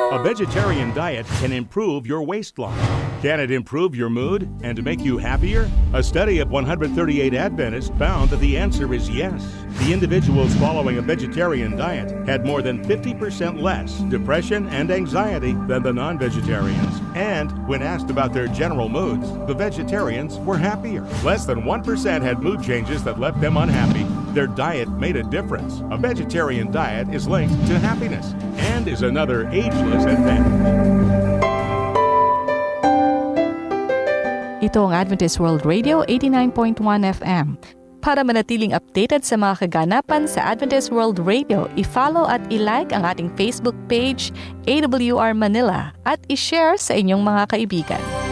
A vegetarian diet can improve your weight loss. Can it improve your mood and make you happier? A study of 138 Adventists found that the answer is yes. The individuals following a vegetarian diet had more than 50% less depression and anxiety than the non-vegetarians. And when asked about their general moods, the vegetarians were happier. Less than 1% had mood changes that left them unhappy. Their diet made a difference. A vegetarian diet is linked to happiness and is another ageless advantage. Ito ang Adventist World Radio 89.1 FM. Para manatiling updated sa mga kaganapan sa Adventist World Radio, i-follow at i-like ang ating Facebook page, AWR Manila, at i-share sa inyong mga kaibigan.